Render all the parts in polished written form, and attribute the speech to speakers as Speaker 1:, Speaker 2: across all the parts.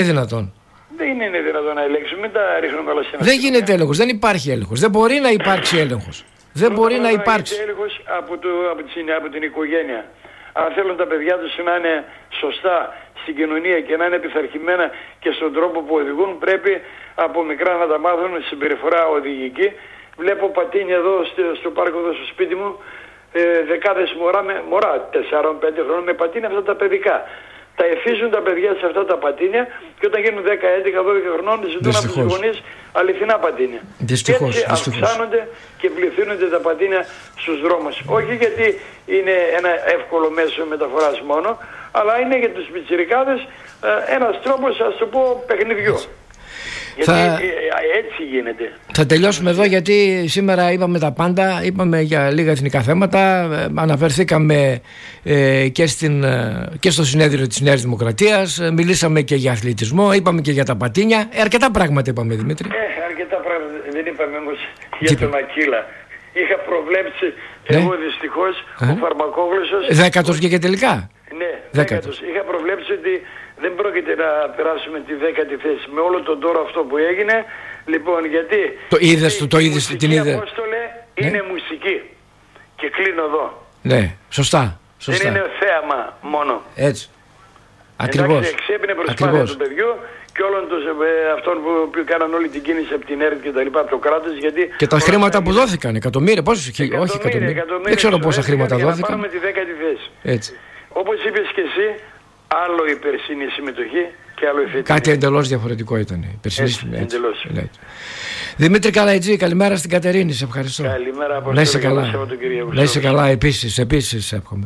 Speaker 1: δυνατόν.
Speaker 2: Δεν είναι δυνατόν να ελέγξουμε, μην τα ρίχνουμε όλα σε ένα.
Speaker 1: Δεν γίνεται έλεγχος, δεν υπάρχει έλεγχος. Δεν μπορεί να υπάρξει έλεγχος. Δεν μπορεί να υπάρξει.
Speaker 2: Έλεγχος από την οικογένεια. Αν θέλουν τα παιδιά τους να είναι σωστά στην κοινωνία και να είναι πειθαρχημένα και στον τρόπο που οδηγούν, πρέπει από μικρά να τα μάθουν συμπεριφορά οδηγική. Βλέπω πατίνια εδώ στο πάρκο εδώ στο σπίτι μου, δεκάδες μωρά 4-5 χρόνων με πατίνια αυτά τα παιδικά. Τα εφίζουν τα παιδιά σε αυτά τα πατίνια και όταν γίνουν 10, 11, 12 χρονών ζητούν από τους γονείς αληθινά πατίνια.
Speaker 1: Δυστυχώς,
Speaker 2: και έτσι αυξάνονται και πληθύνονται τα πατίνια στους δρόμους. Όχι γιατί είναι ένα εύκολο μέσο μεταφοράς μόνο, αλλά είναι για τους πιτσιρικάδες ένας τρόπος, ας το πω, παιχνιδιού. Γιατί έτσι γίνεται. Θα
Speaker 1: τελειώσουμε εδώ, γιατί σήμερα είπαμε τα πάντα. Είπαμε για λίγα εθνικά θέματα. Αναφερθήκαμε και στο συνέδριο της Νέας Δημοκρατίας. Μιλήσαμε και για αθλητισμό. Είπαμε και για τα πατίνια. Αρκετά πράγματα είπαμε, Δημήτρη.
Speaker 2: Αρκετά πράγματα. Δεν είπαμε όμως για τον Ακύλα. Είχα προβλέψει εγώ δυστυχώς ο φαρμακόγλωσσος.
Speaker 1: 10ος και τελικά.
Speaker 2: Ναι, 10ος. Είχα προβλέψει ότι δεν πρόκειται να περάσουμε τη 10η θέση με όλο τον τόρο αυτό που έγινε. Λοιπόν, γιατί
Speaker 1: το είδες την είδε.
Speaker 2: Απόστολε, είναι μουσική. Και κλείνω εδώ.
Speaker 1: Ναι, σωστά.
Speaker 2: Δεν είναι θέαμα μόνο.
Speaker 1: Έτσι. Ακριβώς.
Speaker 2: Εξέπινε προσπάθεια του παιδιού και όλων αυτών που κάναν όλη την κίνηση από την ΕΡΤ και τα λοιπά, από το κράτος.
Speaker 1: Και τα χρήματα που δόθηκαν, εκατομμύρια, όχι εκατομμύρια. Δεν ξέρω πόσα χρήματα δόθηκαν.
Speaker 2: Για να πάρουμε τη 10η θέση.
Speaker 1: Έτσι.
Speaker 2: Όπως είπες και εσύ, άλλο η περσινή συμμετοχή και άλλο η φετινή.
Speaker 1: Κάτι εντελώς διαφορετικό ήταν η περσινή συμμετοχή.
Speaker 2: Εντελώς.
Speaker 1: Δημήτρη Καλαϊτζή, καλημέρα στην Κατερίνη, σε ευχαριστώ.
Speaker 2: Καλημέρα από
Speaker 1: να είσαι καλά. Να είσαι καλά, επίσης εύχομαι.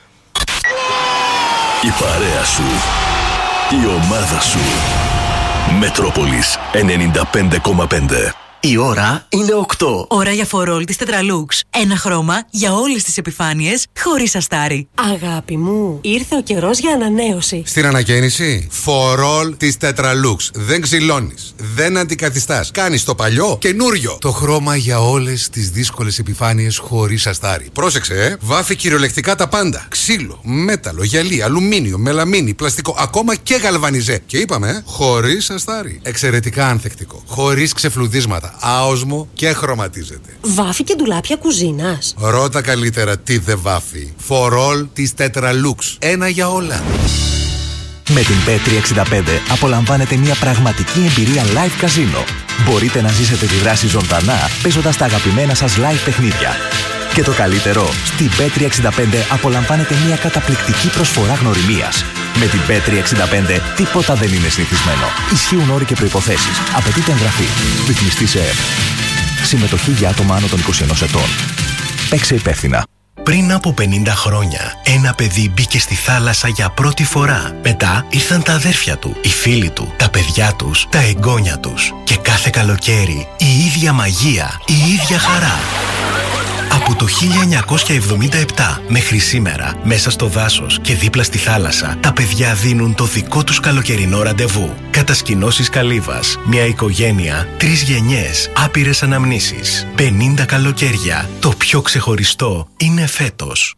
Speaker 3: Η παρέα σου, η ομάδα σου. Μετρόπολης 95,5.
Speaker 4: Η ώρα είναι 8.
Speaker 5: Ώρα για φορόλ της Tetralux. Ένα χρώμα για όλες τις επιφάνειες, χωρίς αστάρι.
Speaker 6: Αγάπη μου, ήρθε ο καιρός για ανανέωση.
Speaker 7: Στην ανακαίνιση, φορόλ της Tetralux. Δεν ξυλώνεις, δεν αντικαθιστάς. Κάνεις το παλιό καινούριο. Το χρώμα για όλες τις δύσκολες επιφάνειες, χωρίς αστάρι. Πρόσεξε, βάφει κυριολεκτικά τα πάντα. Ξύλο, μέταλλο, γυαλί, αλουμίνιο, μελαμίνι, πλαστικό, ακόμα και γαλβανιζέ. Και είπαμε, χωρίς αστάρι. Εξαιρετικά ανθεκτικό. Χωρίς ξεφλουδίσματα. Άοσμο και χρωματίζεται.
Speaker 6: Βάφει και ντουλάπια κουζίνας.
Speaker 7: Ρώτα καλύτερα τι δεν βάφει. Φορόλ της Tetralux. Ένα για όλα.
Speaker 4: Με την Bet365 απολαμβάνετε μια πραγματική εμπειρία live καζίνο. Μπορείτε να ζήσετε τη δράση ζωντανά παίζοντας τα αγαπημένα σας live παιχνίδια. Και το καλύτερο, στην Bet365 απολαμβάνετε μια καταπληκτική προσφορά γνωριμίας. Με την Bet365 τίποτα δεν είναι συνηθισμένο. Ισχύουν όροι και προϋποθέσεις. Απαιτείται εγγραφή. Ρυθμιστή σε ΕΕΠ. Συμμετοχή για άτομα άνω των 21 ετών. Παίξε υπεύθυνα.
Speaker 8: Πριν από 50 χρόνια, ένα παιδί μπήκε στη θάλασσα για πρώτη φορά. Μετά ήρθαν τα αδέρφια του, οι φίλοι του, τα παιδιά τους, τα εγγόνια τους. Και κάθε καλοκαίρι, η ίδια μαγεία, η ίδια χαρά. Από το 1977 μέχρι σήμερα, μέσα στο δάσος και δίπλα στη θάλασσα, τα παιδιά δίνουν το δικό τους καλοκαιρινό ραντεβού. Κατασκηνώσεις Καλύβας, μια οικογένεια, 3 γενιές, άπειρες αναμνήσεις, 50 καλοκαίρια. Το πιο ξεχωριστό είναι φέτος.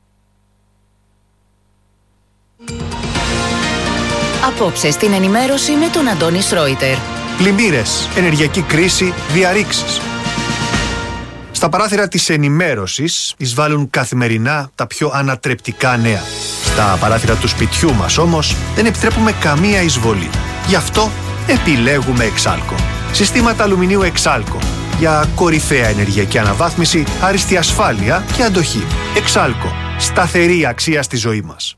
Speaker 5: Απόψε στην ενημέρωση με τον Αντώνη Σρόιτερ.
Speaker 9: Πλημμύρες, ενεργειακή κρίση, διαρρήξεις. Στα παράθυρα της ενημέρωσης εισβάλλουν καθημερινά τα πιο ανατρεπτικά νέα. Στα παράθυρα του σπιτιού μας όμως δεν επιτρέπουμε καμία εισβολή. Γι' αυτό επιλέγουμε Εξάλκο. Συστήματα αλουμινίου Εξάλκο. Για κορυφαία ενεργειακή αναβάθμιση, άριστη ασφάλεια και αντοχή. Εξάλκο. Σταθερή αξία στη ζωή μας.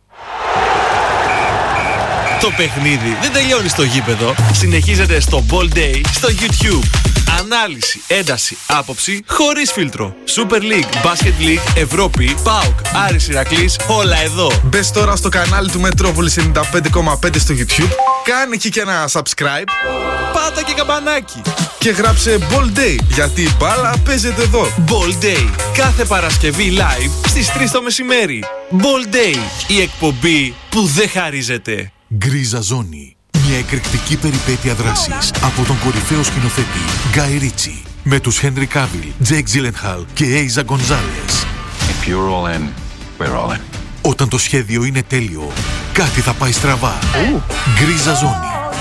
Speaker 10: Το παιχνίδι δεν τελειώνει στο γήπεδο. Συνεχίζεται στο Ball Day στο YouTube. Ανάλυση, ένταση, άποψη, χωρίς φίλτρο. Super League, Basket League, Ευρώπη, ΠΑΟΚ, Άρης Ηρακλής, όλα εδώ. Μπες τώρα στο κανάλι του Μετρόπολης 95,5 στο YouTube. Κάνε εκεί και ένα subscribe. Πάτα και καμπανάκι. Και γράψε Ball Day, γιατί η μπάλα παίζεται εδώ. Ball Day, κάθε Παρασκευή live στις 3 το μεσημέρι. Ball Day, η εκπομπή που δεν χαρίζεται.
Speaker 11: Γκρίζα Ζώνη. Μια εκρηκτική περιπέτεια δράσης από τον κορυφαίο σκηνοθέτη Γκάι Ρίτσι με τους Χένρι Κάβιλ, Τζέικ Τζίλενχαλ και Έιζα Γκονζάλες.
Speaker 12: If you're all in, we're all in.
Speaker 11: Όταν το σχέδιο είναι τέλειο, κάτι θα πάει στραβά. Γκρίζα Ζώνη.